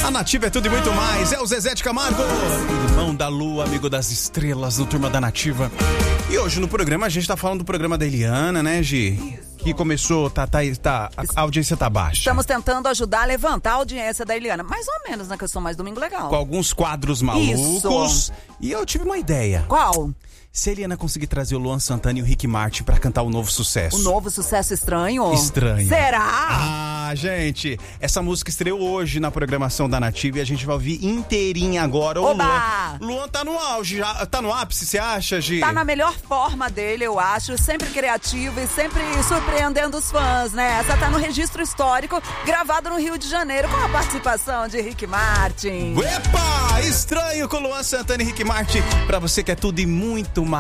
A Nativa é tudo e muito mais. É o Zezé de Camargo, irmão da lua, amigo das estrelas no Turma da Nativa. E hoje no programa a gente tá falando do programa da Eliana, né, Gi? Que começou, a audiência tá baixa. Estamos tentando ajudar a levantar a audiência da Eliana. Mais ou menos, né, que eu sou mais Domingo Legal. Com alguns quadros malucos. Isso. E eu tive uma ideia. Qual? Se a Eliana conseguir trazer o Luan Santana e o Rick Martin pra cantar o novo sucesso. O novo sucesso estranho? Estranho. Será? Ah, gente, essa música estreou hoje na programação da Nativa e a gente vai ouvir inteirinha agora. Oba! Luan tá no auge, já tá no ápice, você acha, Gi? Tá na melhor forma dele, eu acho. Sempre criativo e sempre surpreendendo os fãs, né? Essa tá no registro histórico, gravado no Rio de Janeiro, com a participação de Rick Martin. Epa! Estranho com Luan Santana e Rick Martin. Pra você que é tudo e muito mais.